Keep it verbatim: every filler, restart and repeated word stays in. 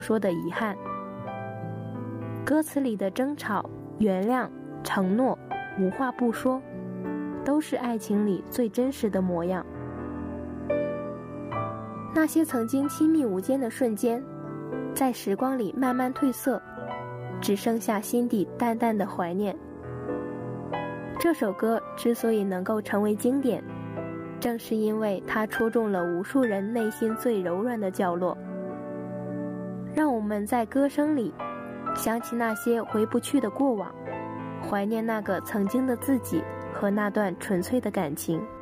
说的遗憾。歌词里的争吵、原谅、承诺，无话不说，都是爱情里最真实的模样。那些曾经亲密无间的瞬间，在时光里慢慢褪色，只剩下心底淡淡的怀念。这首歌之所以能够成为经典，正是因为它戳中了无数人内心最柔软的角落。让我们在歌声里想起那些回不去的过往，怀念那个曾经的自己和那段纯粹的感情。